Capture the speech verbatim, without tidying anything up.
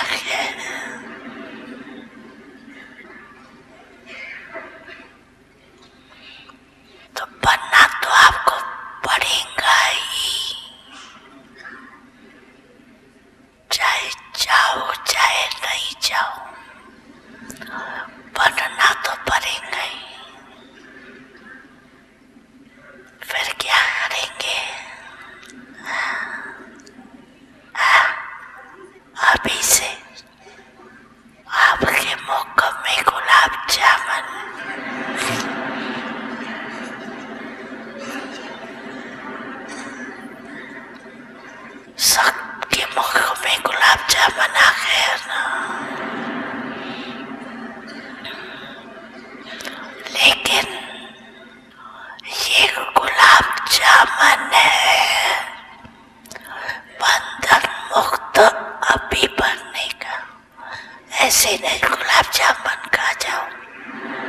है। तो बनना तो आपको पड़ेगा ही, चाहे जाओ चाहे नहीं जाओ, बनना तो पड़ेगा ही। फिर क्या करेंगे? अभी से